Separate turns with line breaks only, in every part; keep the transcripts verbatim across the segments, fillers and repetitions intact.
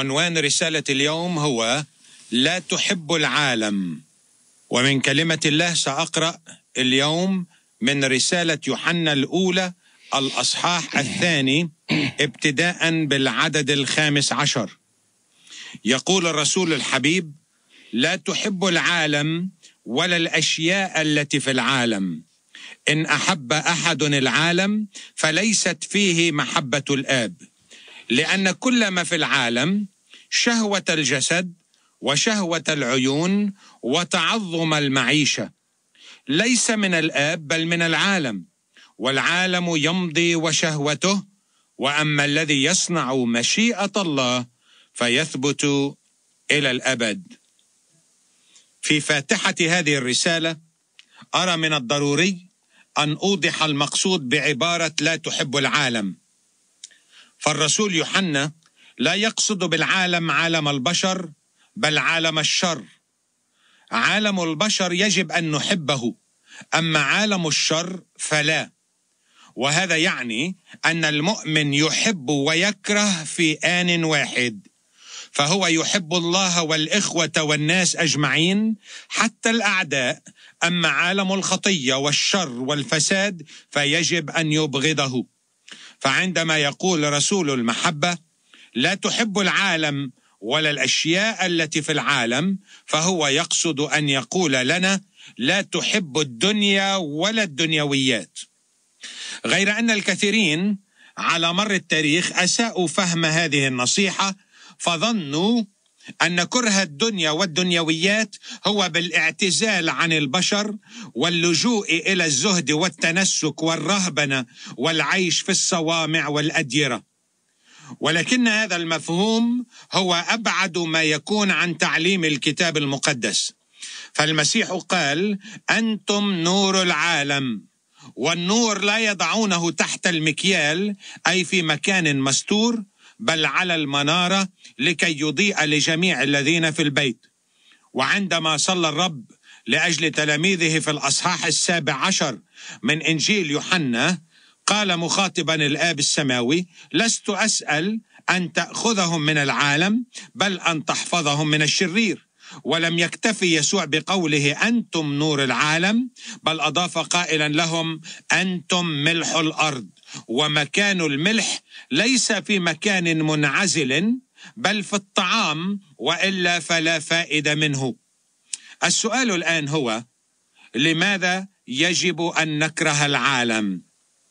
عنوان رسالة اليوم هو لا تحب العالم. ومن كلمة الله سأقرأ اليوم من رسالة يوحنا الأولى الأصحاح الثاني ابتداء بالعدد الخامس عشر. يقول الرسول الحبيب: لا تحب العالم ولا الأشياء التي في العالم. إن أحب أحد العالم فليست فيه محبة الآب، لأن كل ما في العالم شهوة الجسد وشهوة العيون وتعظم المعيشة ليس من الآب بل من العالم، والعالم يمضي وشهوته، وأما الذي يصنع مشيئة الله فيثبت إلى الأبد. في فاتحة هذه الرسالة أرى من الضروري أن أوضح المقصود بعبارة لا تحب العالم. فالرسول يوحنا لا يقصد بالعالم عالم البشر بل عالم الشر. عالم البشر يجب أن نحبه، أما عالم الشر فلا. وهذا يعني أن المؤمن يحب ويكره في آن واحد، فهو يحب الله والإخوة والناس أجمعين حتى الأعداء. أما عالم الخطية والشر والفساد فيجب أن يبغضه. فعندما يقول رسول المحبة لا تحب العالم ولا الأشياء التي في العالم، فهو يقصد أن يقول لنا لا تحب الدنيا ولا الدنيويات. غير أن الكثيرين على مر التاريخ أساءوا فهم هذه النصيحة، فظنوا أن كره الدنيا والدنيويات هو بالاعتزال عن البشر واللجوء إلى الزهد والتنسك والرهبنة والعيش في الصوامع والأديرة. ولكن هذا المفهوم هو أبعد ما يكون عن تعليم الكتاب المقدس. فالمسيح قال: أنتم نور العالم. والنور لا يضعونه تحت المكيال أي في مكان مستور، بل على المنارة لكي يضيء لجميع الذين في البيت. وعندما صلى الرب لأجل تلاميذه في الأصحاح السابع عشر من إنجيل يوحنا قال مخاطبا الآب السماوي: لست أسأل أن تأخذهم من العالم بل أن تحفظهم من الشرير. ولم يكتفي يسوع بقوله أنتم نور العالم، بل أضاف قائلا لهم: أنتم ملح الأرض. ومكان الملح ليس في مكان منعزل بل في الطعام، وإلا فلا فائدة منه. السؤال الآن هو: لماذا يجب أن نكره العالم؟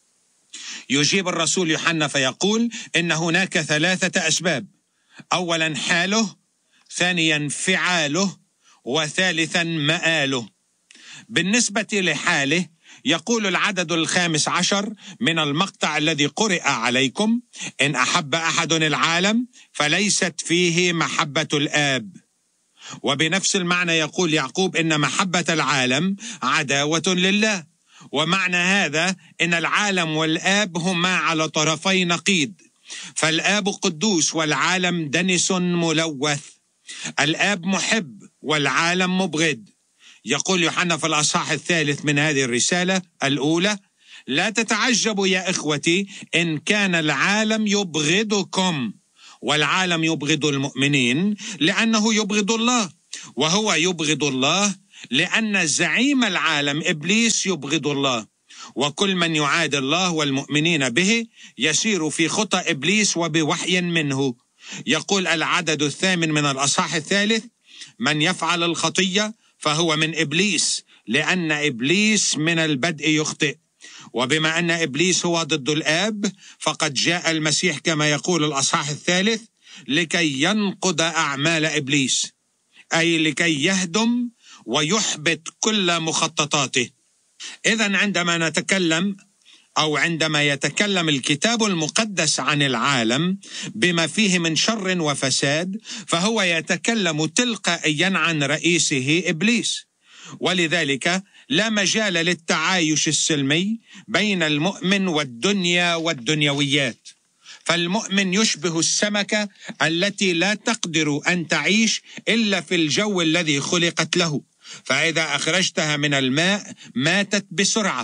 يجيب الرسول يوحنا فيقول إن هناك ثلاثة أسباب: أولا حاله، ثانيا فعاله، وثالثا مآله. بالنسبة لحاله يقول العدد الخامس عشر من المقطع الذي قرئ عليكم: إن أحب أحد العالم فليست فيه محبة الآب. وبنفس المعنى يقول يعقوب إن محبة العالم عداوة لله. ومعنى هذا إن العالم والآب هما على طرفي نقيض، فالآب قدوس والعالم دنس ملوث. الآب محب والعالم مبغض. يقول يوحنا في الأصحاح الثالث من هذه الرسالة الأولى: لا تتعجبوا يا إخوتي إن كان العالم يبغضكم، والعالم يبغض المؤمنين لأنه يبغض الله، وهو يبغض الله لأن زعيم العالم إبليس يبغض الله، وكل من يعادي الله والمؤمنين به يسير في خطى إبليس وبوحي منه. يقول العدد الثامن من الأصحاح الثالث: من يفعل الخطية فهو من إبليس، لأن إبليس من البدء يخطئ. وبما أن إبليس هو ضد الآب، فقد جاء المسيح كما يقول الأصحاح الثالث لكي ينقض أعمال إبليس، أي لكي يهدم ويحبط كل مخططاته. إذن عندما نتكلم أو عندما يتكلم الكتاب المقدس عن العالم بما فيه من شر وفساد، فهو يتكلم تلقائيا عن رئيسه إبليس. ولذلك لا مجال للتعايش السلمي بين المؤمن والدنيا والدنيويات. فالمؤمن يشبه السمكة التي لا تقدر أن تعيش إلا في الجو الذي خلقت له، فإذا أخرجتها من الماء ماتت بسرعة،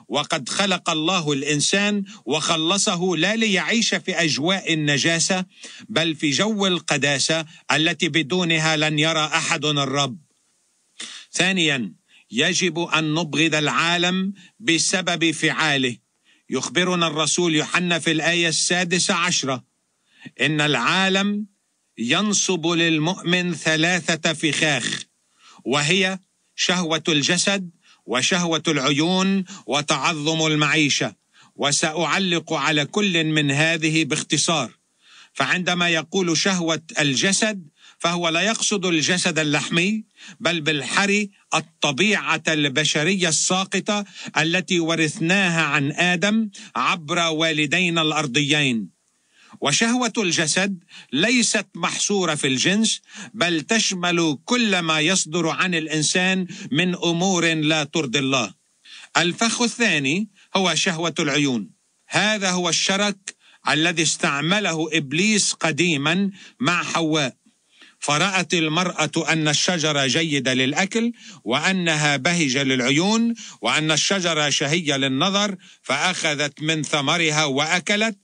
وقد خلق الله الإنسان وخلصه لا ليعيش في أجواء النجاسة بل في جو القداسة التي بدونها لن يرى أحد الرب. ثانيا، يجب أن نبغض العالم بسبب فعاله. يخبرنا الرسول يوحنا في الآية السادسة عشرة إن العالم ينصب للمؤمن ثلاثة فخاخ، وهي شهوة الجسد وشهوة العيون وتعظم المعيشة، وسأعلق على كل من هذه باختصار. فعندما يقول شهوة الجسد فهو لا يقصد الجسد اللحمي بل بالحري الطبيعة البشرية الساقطة التي ورثناها عن آدم عبر والدينا الأرضيين. وشهوة الجسد ليست محصورة في الجنس بل تشمل كل ما يصدر عن الإنسان من أمور لا ترضي الله. الفخ الثاني هو شهوة العيون. هذا هو الشرك الذي استعمله إبليس قديما مع حواء، فرأت المرأة أن الشجرة جيدة للأكل وأنها بهجة للعيون وأن الشجرة شهية للنظر، فأخذت من ثمرها وأكلت،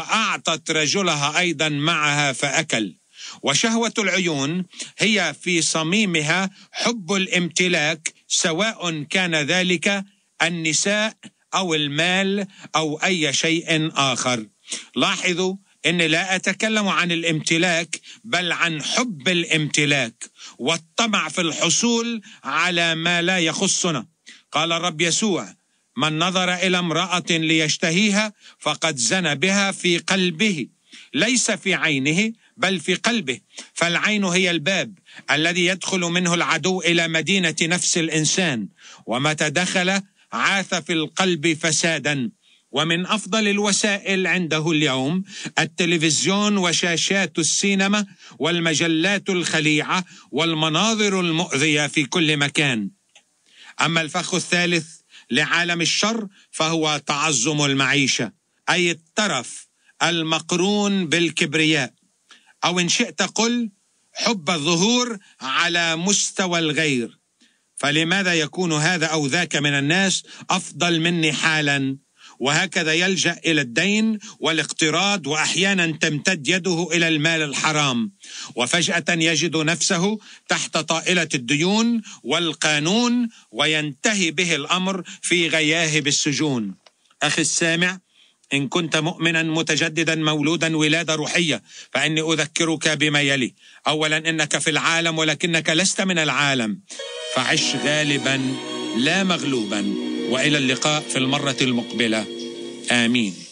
وأعطت رجلها أيضا معها فأكل. وشهوة العيون هي في صميمها حب الامتلاك، سواء كان ذلك النساء أو المال أو أي شيء آخر. لاحظوا إني لا أتكلم عن الامتلاك بل عن حب الامتلاك والطمع في الحصول على ما لا يخصنا. قال الرب يسوع: من نظر إلى امرأة ليشتهيها فقد زنى بها في قلبه، ليس في عينه بل في قلبه. فالعين هي الباب الذي يدخل منه العدو إلى مدينة نفس الإنسان، ومتى دخل عاث في القلب فسادا. ومن أفضل الوسائل عنده اليوم التلفزيون وشاشات السينما والمجلات الخليعة والمناظر المؤذية في كل مكان. أما الفخ الثالث لعالم الشر فهو تعظم المعيشة، أي الترف المقرون بالكبرياء، أو إن شئت قل حب الظهور على مستوى الغير. فلماذا يكون هذا أو ذاك من الناس أفضل مني حالا؟ وهكذا يلجأ إلى الدين والاقتراض، وأحيانا تمتد يده إلى المال الحرام، وفجأة يجد نفسه تحت طائلة الديون والقانون، وينتهي به الأمر في غياهب السجون. أخي السامع، إن كنت مؤمنا متجددا مولودا ولادة روحية فإني أذكرك بما يلي. أولا، إنك في العالم ولكنك لست من العالم، فعش غالبا لا مغلوبا. وإلى اللقاء في المرة المقبلة. آمين.